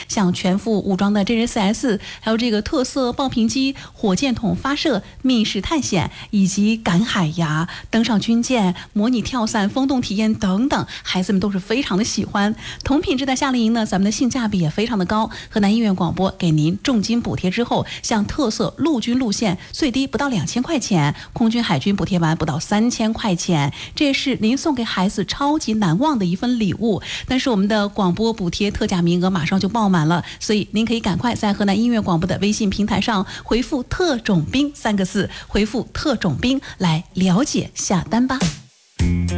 像全副武装的真人 4S， 还有这个特色爆屏机、火箭筒发射、密室探险，以及赶海呀、登上军舰、模拟跳伞、风洞体验等等，孩子们都是非常的喜欢。同品质的夏令营呢，咱们的性价比也非常的高。河南音乐广播给您重金补贴之后，像特色陆军路线最低不到2000块钱，空军海军补贴完不到3000块钱，这也是您送给孩子超级难忘的一份礼物。但是我们的广播补贴特价名额马上就爆满了，所以您可以赶快在河南音乐广播的微信平台上回复特种兵3个字，回复特种兵来了解下单吧。